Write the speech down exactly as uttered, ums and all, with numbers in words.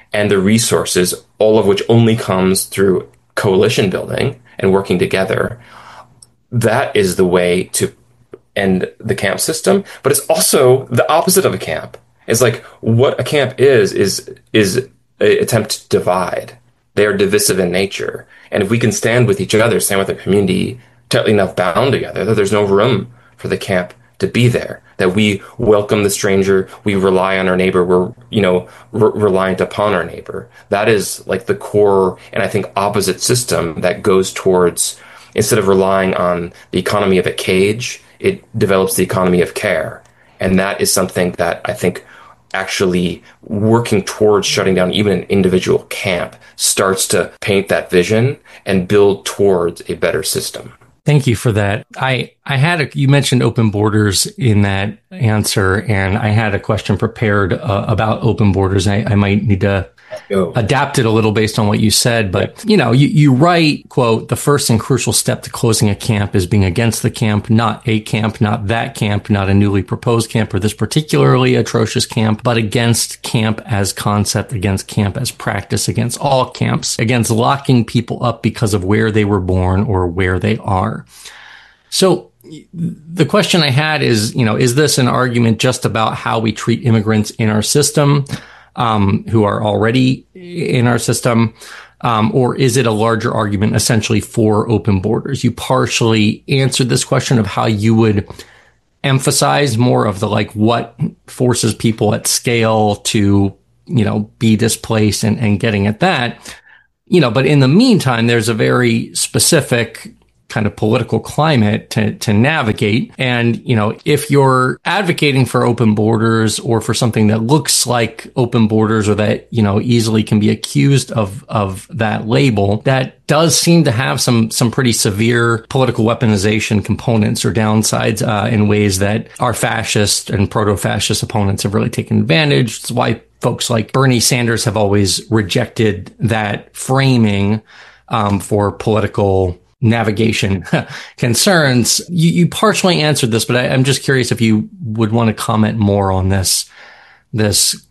and the resources, all of which only comes through coalition building and working together. That is the way to end the camp system. But it's also the opposite of a camp. It's like what a camp is, is, is an attempt to divide. They are divisive in nature. And if we can stand with each other, stand with a community tightly enough bound together, that there's no room for the camp to be there, that we welcome the stranger, we rely on our neighbor, we're, you know, re- reliant upon our neighbor. That is like the core, and I think opposite system that goes towards, instead of relying on the economy of a cage, it develops the economy of care. And that is something that I think actually working towards shutting down even an individual camp starts to paint that vision and build towards a better system. Thank you for that. I, I had a, you mentioned open borders in that answer, and I had a question prepared uh, about open borders. I, I might need to Go. adapt it a little based on what you said, but you know, you, you write, quote, the first and crucial step to closing a camp is being against the camp, not a camp, not that camp, not a newly proposed camp or this particularly atrocious camp, but against camp as concept, against camp as practice, against all camps, against locking people up because of where they were born or where they are. So the question I had is, you know, is this an argument just about how we treat immigrants in our system? Um, who are already in our system, um, or is it a larger argument essentially for open borders? You partially answered this question of how you would emphasize more of the like what forces people at scale to, you know, be displaced and, and getting at that, you know, but in the meantime, there's a very specific kind of political climate to, to navigate. And, you know, if you're advocating for open borders or for something that looks like open borders or that, you know, easily can be accused of, of that label, that does seem to have some, some pretty severe political weaponization components or downsides, uh, in ways that our fascist and proto-fascist opponents have really taken advantage. It's why folks like Bernie Sanders have always rejected that framing, um, for political navigation concerns. You, you partially answered this, but I, I'm just curious if you would want to comment more on this, this